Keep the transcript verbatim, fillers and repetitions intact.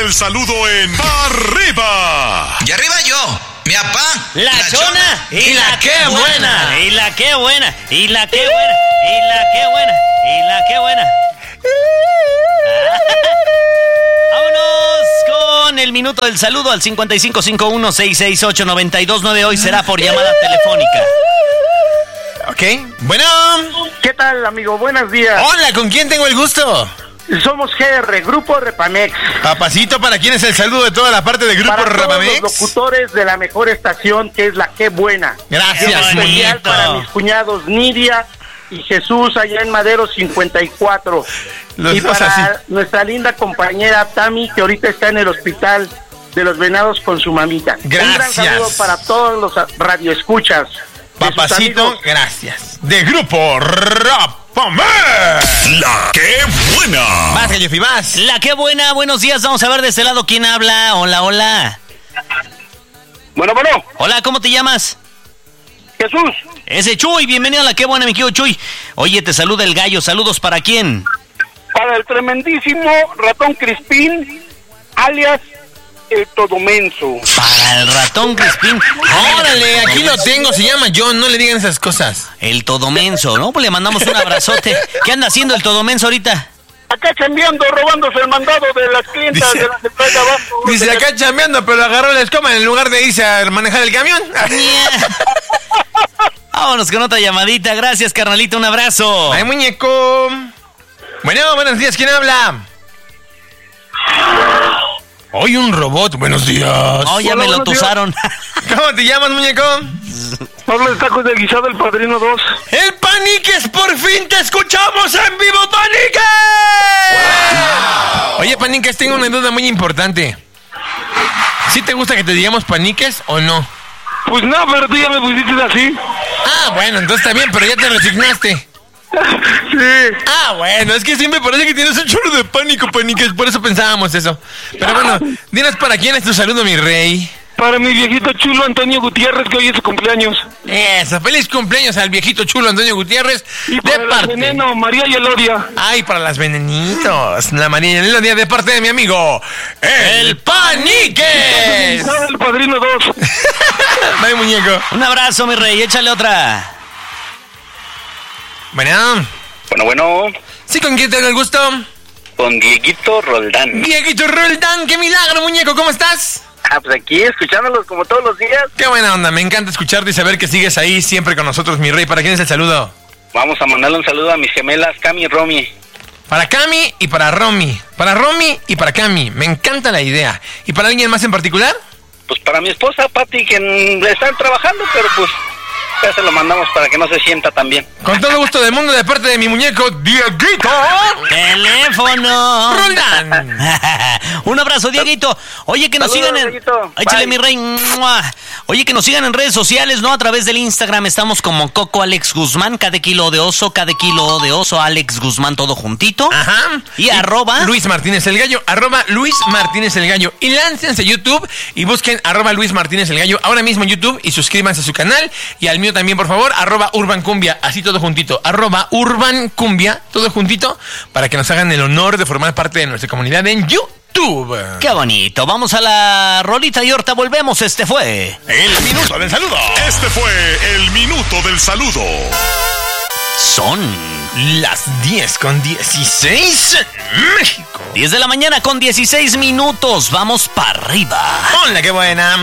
del saludo en Arriba. Y arriba yo, mi papá. La, la chona, chona y, y la, la qué buena. buena. Y la qué buena. Y la qué buena. Y la qué buena. Y la qué buena. Vámonos con el minuto del saludo al cincuenta y cinco cincuenta y uno sesenta y ocho noventa y dos nueve. Hoy será por llamada telefónica. Ok. Bueno. ¿Qué tal, amigo? Buenos días. Hola, ¿con quién tengo el gusto? Somos G R, Grupo Repamex. Papacito, ¿para quién es el saludo de toda la parte del Grupo para Repamex? Para los locutores de la mejor estación, que es la Qué Buena. Gracias, especial para mis cuñados Nidia y Jesús allá en Madero cincuenta y cuatro. Los y para así. Nuestra linda compañera Tami, que ahorita está en el hospital de los Venados con su mamita. Gracias. Un gran saludo para todos los radioescuchas. Papacito, gracias. De Grupo Repamex. La Qué Buena. Más, Gallofi, más. La Qué Buena, buenos días. Vamos a ver de este lado quién habla. Hola, hola. Bueno, bueno. Hola, ¿cómo te llamas? Jesús. Ese Chuy, bienvenido a La Qué Buena, mi querido Chuy. Oye, te saluda el gallo. ¿Saludos para quién? Para el tremendísimo Ratón Crispín, alias el Todomenso. Para el Ratón Crispín. Órale, aquí lo tengo, se llama John, no le digan esas cosas. El Todomenso, ¿no? Pues le mandamos un abrazote. ¿Qué anda haciendo el Todomenso ahorita? Acá chambeando, robándose el mandado de las clientas dice, de la central de abajo. Dice, acá chambeando, pero agarró la escoba en lugar de irse a manejar el camión. Vámonos con otra llamadita. Gracias, carnalito, un abrazo. Ay, muñeco. Bueno, buenos días, ¿quién habla? Hoy un robot, buenos días. No, ya Hola, me lo tusaron. ¿Cómo te llamas, muñeco? Habla de tacos de guisado El Padrino dos. ¡El Paniques! ¡Por fin te escuchamos en vivo, Paniques! Wow. Oye, Paniques, tengo una duda muy importante. ¿Sí te gusta que te digamos Paniques o no? Pues no, pero tú ya me pusiste así. Ah, bueno, entonces está bien, pero ya te resignaste. Sí. Ah, bueno, es que sí me parece que tienes un chorro de pánico, Paniques, por eso pensábamos eso. Pero bueno, dinos para quién es tu saludo, mi rey. Para mi viejito chulo Antonio Gutiérrez, que hoy es su cumpleaños. Eso, feliz cumpleaños al viejito chulo Antonio Gutiérrez. Y para de las parte... veneno, María y Elodia. Ay, para las venenitos. La María y Elodia de parte de mi amigo, el, el Paniques. El Padrino dos. Bye, muñeco. Un abrazo, mi rey, échale otra. Bueno. Bueno, bueno. ¿Sí, con quién tengo el gusto? Con Dieguito Roldán. Dieguito Roldán, qué milagro, muñeco, ¿cómo estás? Ah, pues aquí, escuchándolos como todos los días. Qué buena onda, me encanta escucharte y saber que sigues ahí siempre con nosotros, mi rey. ¿Para quién es el saludo? Vamos a mandarle un saludo a mis gemelas, Cami y Romy. Para Cami y para Romy. Para Romy y para Cami. Me encanta la idea. ¿Y para alguien más en particular? Pues para mi esposa, Pati, que están trabajando, pero pues ya se lo mandamos para que no se sienta tan bien. Con todo gusto del mundo, de parte de mi muñeco, Dieguito. ¡Teléfono! ¡Roldán! Un abrazo, Dieguito. Oye, que nos Saludos, sigan en... Dieguito. Échale, Bye. mi rey. ¡Mua! Oye, que nos sigan en redes sociales, ¿no? A través del Instagram estamos como Coco Alex Guzmán, cada kilo de oso, cada kilo de oso, Alex Guzmán, todo juntito. Ajá. Y, y arroba... Luis Martínez el Gallo, arroba Luis Martínez el Gallo. Y láncense a YouTube y busquen arroba Luis Martínez el Gallo ahora mismo en YouTube y suscríbanse a su canal. Y al mío también, por favor, arroba Urban Cumbia, así todo juntito. Arroba Urban Cumbia, todo juntito, para que nos hagan el honor de formar parte de nuestra comunidad en YouTube. ¡Qué bonito! Vamos a la rolita y ahorita volvemos. Este fue... El Minuto del Saludo. Este fue el Minuto del Saludo. Son... las diez con dieciséis en México. diez de la mañana con dieciséis minutos. Vamos para arriba. Hola, qué buena.